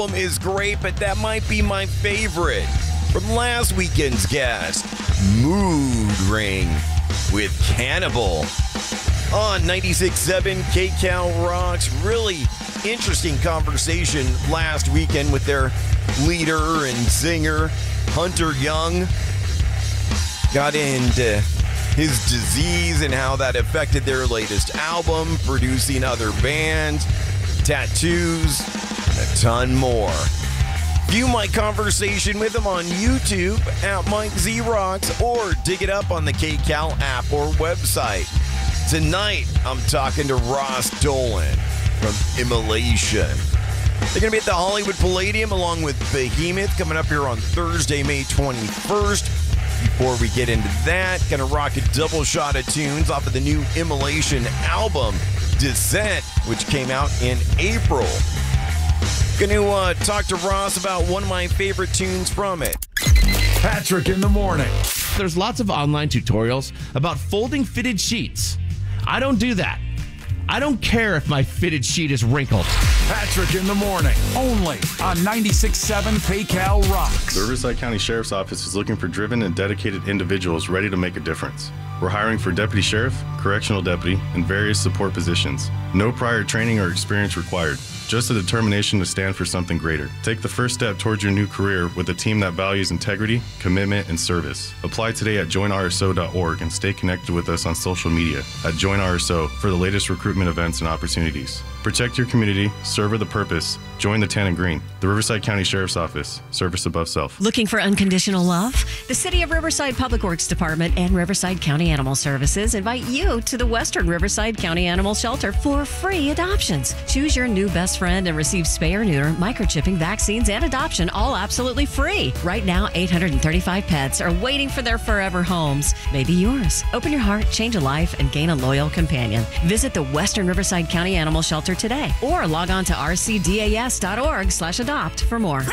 album is great, but that might be my favorite. From last weekend's guest, Mood Ring with Cannibal. On 96.7 KCal Rocks. Really interesting conversation last weekend with their leader and singer, Hunter Young. Got into his disease and how that affected their latest album, producing other bands, tattoos, and a ton more. View my conversation with him on YouTube at Mike Z Rocks or dig it up on the KCal app or website. Tonight, I'm talking to Ross Dolan from Immolation. They're going to be at the Hollywood Palladium along with Behemoth coming up here on Thursday, May 21st. Before we get into that, going to rock a double shot of tunes off of the new Immolation album, Descent, which came out in April. Going to talk to Ross about one of my favorite tunes from it. Patrick in the morning. There's lots of online tutorials about folding fitted sheets. I don't do that. I don't care if my fitted sheet is wrinkled. Patrick in the morning, only on 96.7 KCal Rocks. The Riverside County Sheriff's Office is looking for driven and dedicated individuals ready to make a difference. We're hiring for deputy sheriff, correctional deputy, and various support positions. No prior training or experience required. Just a determination to stand for something greater. Take the first step towards your new career with a team that values integrity, commitment, and service. Apply today at joinrso.org and stay connected with us on social media at JoinRSO for the latest recruitment events and opportunities. Protect your community, serve with a purpose. Join the Tan and Green. The Riverside County Sheriff's Office. Service above self. Looking for unconditional love? The City of Riverside Public Works Department and Riverside County Animal Services invite you to the Western Riverside County Animal Shelter for free adoptions. Choose your new best friend and receive spay or neuter, microchipping, vaccines, and adoption, all absolutely free. Right now, 835 pets are waiting for their forever homes. Maybe yours. Open your heart, change a life, and gain a loyal companion. Visit the Western Riverside County Animal Shelter today or log on to rcdas.org/adopt for more.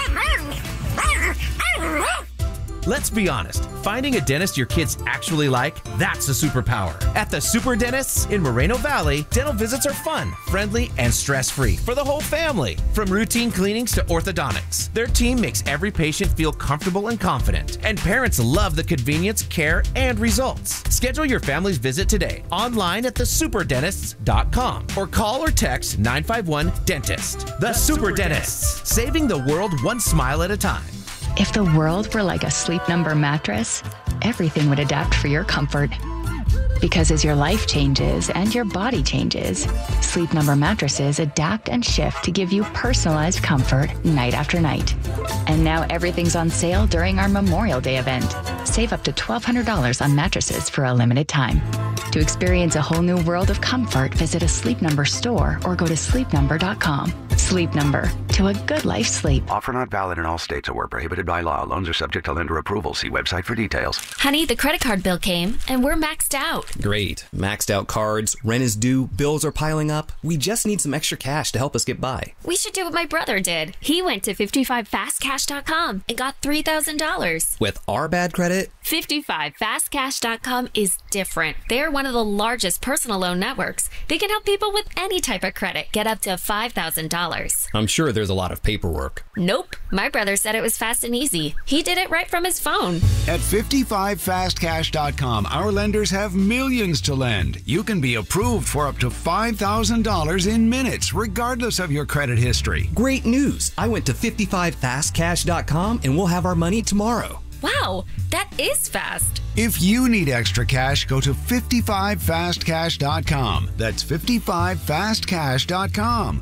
Let's be honest, finding a dentist your kids actually like, that's a superpower. At the Super Dentists in Moreno Valley, dental visits are fun, friendly, and stress-free for the whole family. From routine cleanings to orthodontics, their team makes every patient feel comfortable and confident. And parents love the convenience, care, and results. Schedule your family's visit today online at thesuperdentists.com or call or text 951-DENTIST. The Super Dentists, saving the world one smile at a time. If the world were like a Sleep Number mattress, everything would adapt for your comfort. Because as your life changes and your body changes, Sleep Number mattresses adapt and shift to give you personalized comfort night after night. And now everything's on sale during our Memorial Day event. Save up to $1,200 on mattresses for a limited time. To experience a whole new world of comfort, visit a Sleep Number store or go to sleepnumber.com. Sleep Number, to a good life sleep. Offer not valid in all states or where prohibited by law. Loans are subject to lender approval. See website for details. Honey, the credit card bill came and we're maxed out. Great. Maxed out cards, rent is due, bills are piling up. We just need some extra cash to help us get by. We should do what my brother did. He went to 55fastcash.com and got $3,000. With our bad credit? 55fastcash.com is different. They're one of the largest personal loan networks. They can help people with any type of credit get up to $5,000. I'm sure there's a lot of paperwork. Nope. My brother said it was fast and easy. He did it right from his phone. At 55fastcash.com, our lenders have millions to lend. You can be approved for up to $5,000 in minutes, regardless of your credit history. Great news. I went to 55fastcash.com and we'll have our money tomorrow. Wow, that is fast. If you need extra cash, go to 55fastcash.com. That's 55fastcash.com.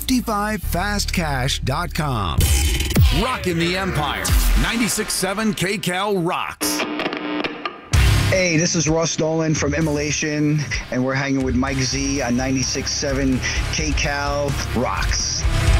55fastcash.com. Rockin' the Empire. 96.7 KCal Rocks. Hey, this is Ross Dolan from Immolation, and we're hanging with Mike Z on 96.7 KCal Rocks.